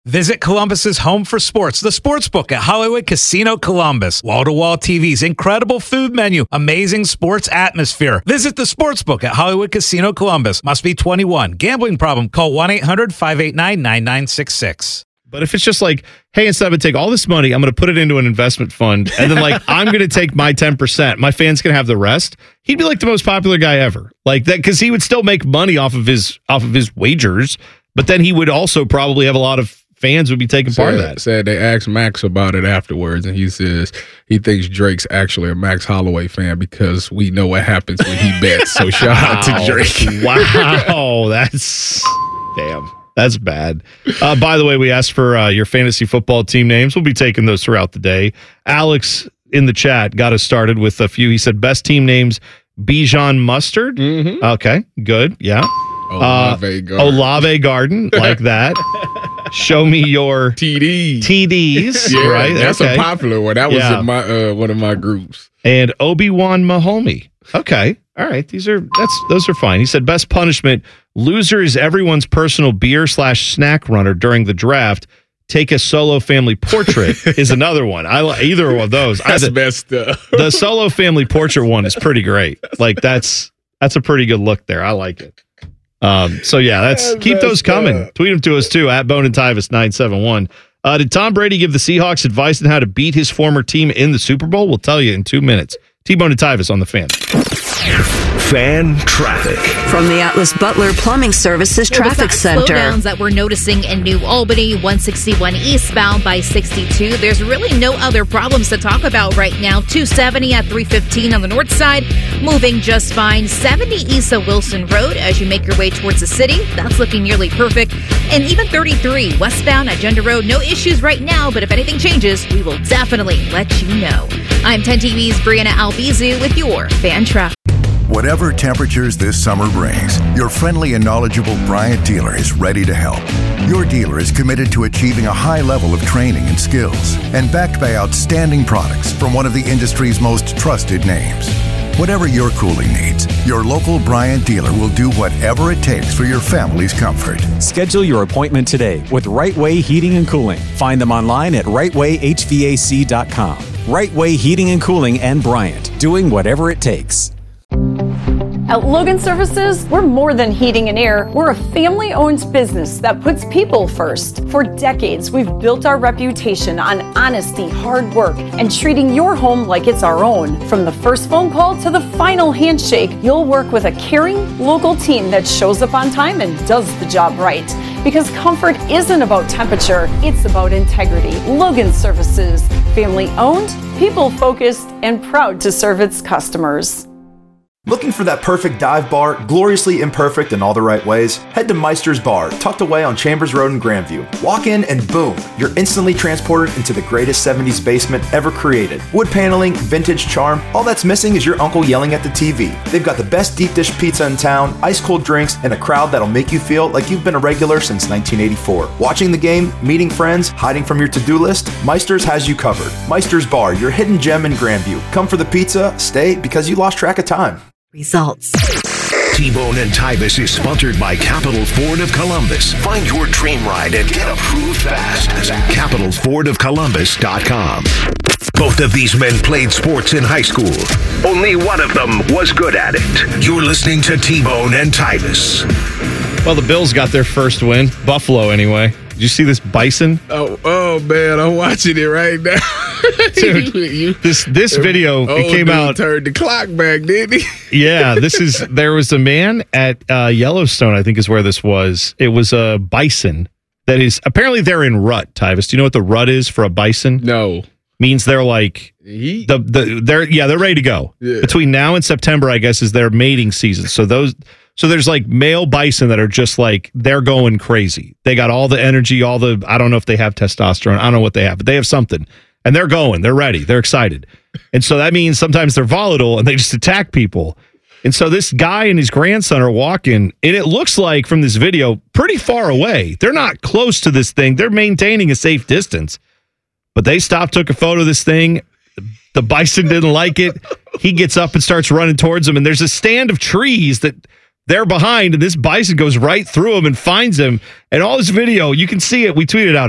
Visit Columbus's home for sports, the Sportsbook at Hollywood Casino Columbus. Wall-to-wall TVs, incredible food menu, amazing sports atmosphere. Visit the Sportsbook at Hollywood Casino Columbus. Must be 21. Gambling problem? Call 1-800-589-9966. But if it's just like, hey, instead of take all this money, I'm going to put it into an investment fund, and then like I'm going to take my 10%, my fans going to have the rest. He'd be like the most popular guy ever, like that, because he would still make money off of his wagers, but then he would also probably have a lot of fans would be taking part of that. Said they asked Max about it afterwards, and he says he thinks Drake's actually a Max Holloway fan because we know what happens when he bets. So shout out to Drake. Wow, that's bad. By the way, we asked for your fantasy football team names. We'll be taking those throughout the day. Alex in the chat got us started with a few. He said best team names: Bijan Mustard. Mm-hmm. Okay, good. Yeah. Olave Garden, like that. Show me your TDs. Yeah, right? That's a popular one. That was in my one of my groups. And Obi-Wan Mahomey. Okay. All right. Those are fine. He said best punishment: loser is everyone's personal beer/snack runner during the draft. Take a solo family portrait is another one. I like either of those. That's best stuff. The solo family portrait one is pretty great. Like that's a pretty good look there. I like it. So yeah, keep those coming. Tweet them to us too at Bone and Tyvis 971. Did Tom Brady give the Seahawks advice on how to beat his former team in the Super Bowl? We'll tell you in 2 minutes. T-Bone and Tyvis on the Fan. Fan traffic from the Atlas Butler Plumbing Services Traffic Center. Slowdowns that we're noticing in New Albany, 161 eastbound by 62. There's really no other problems to talk about right now. 270 at 315 on the north side, moving just fine. 70 east of Wilson Road as you make your way towards the city. That's looking nearly perfect. And even 33 westbound at Gender Road. No issues right now, but if anything changes, we will definitely let you know. I'm 10 TV's Brianna Albizu with your Fan Traffic. Whatever temperatures this summer brings, your friendly and knowledgeable Bryant dealer is ready to help. Your dealer is committed to achieving a high level of training and skills and backed by outstanding products from one of the industry's most trusted names. Whatever your cooling needs, your local Bryant dealer will do whatever it takes for your family's comfort. Schedule your appointment today with Right Way Heating and Cooling. Find them online at rightwayhvac.com. Right Way Heating and Cooling and Bryant, doing whatever it takes. At Logan Services, we're more than heating and air. We're a family-owned business that puts people first. For decades, we've built our reputation on honesty, hard work, and treating your home like it's our own. From the first phone call to the final handshake, you'll work with a caring, local team that shows up on time and does the job right. Because comfort isn't about temperature, it's about integrity. Logan Services, family-owned, people-focused, and proud to serve its customers. Looking for that perfect dive bar, gloriously imperfect in all the right ways? Head to Meister's Bar, tucked away on Chambers Road in Grandview. Walk in and boom, you're instantly transported into the greatest 70s basement ever created. Wood paneling, vintage charm, all that's missing is your uncle yelling at the TV. They've got the best deep dish pizza in town, ice cold drinks, and a crowd that'll make you feel like you've been a regular since 1984. Watching the game, meeting friends, hiding from your to-do list, Meister's has you covered. Meister's Bar, your hidden gem in Grandview. Come for the pizza, stay because you lost track of time. Results. T-Bone and Tyvis is sponsored by Capital Ford of Columbus. Find your dream ride and get approved fast at CapitalFordOfColumbus.com. Both of these men played sports in high school. Only one of them was good at it. You're listening to T-Bone and Tyvis. Well, the Bills got their first win. Buffalo, anyway. Did you see this bison? Oh man, I'm watching it right now. Dude, this video, it came out. Turned the clock back, didn't he? Yeah, there was a man at Yellowstone, I think is where this was. It was a bison that is, apparently they're in rut, Tyvis. Do you know what the rut is for a bison? No. Means they're like, they're ready to go. Yeah. Between now and September, I guess, is their mating season. So there's like male bison that are just like, they're going crazy. They got all the energy, I don't know if they have testosterone. I don't know what they have, but they have something. And they're going, they're ready, they're excited. And so that means sometimes they're volatile and they just attack people. And so this guy and his grandson are walking, and it looks like from this video, pretty far away. They're not close to this thing. They're maintaining a safe distance. But they stopped, took a photo of this thing. The bison didn't like it. He gets up and starts running towards them. And there's a stand of trees that they're behind, and this bison goes right through him and finds him. And all this video, you can see it. We tweeted out